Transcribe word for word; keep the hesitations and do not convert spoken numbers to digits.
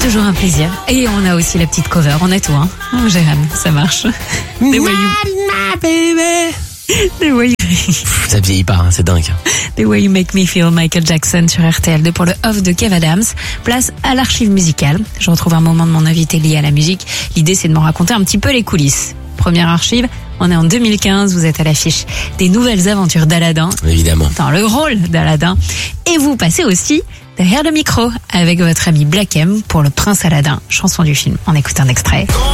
toujours un plaisir. Et on a aussi la petite cover, on a tout, hein. Oh, Jérém, ça marche. Des voyous. Des voyous. Ça vieillit pas, hein, c'est dingue. The Way You Make Me Feel, Michael Jackson sur R T L deux pour le off de Kev Adams. Place à l'archive musicale. Je retrouve un moment de mon invité lié à la musique. L'idée, c'est de me raconter un petit peu les coulisses. Première archive, on est en deux mille quinze, vous êtes à l'affiche des nouvelles aventures d'Aladin. Évidemment. Dans le rôle d'Aladin. Et vous passez aussi derrière le micro avec votre ami Black M pour Le Prince Aladin, chanson du film. On écoute un extrait.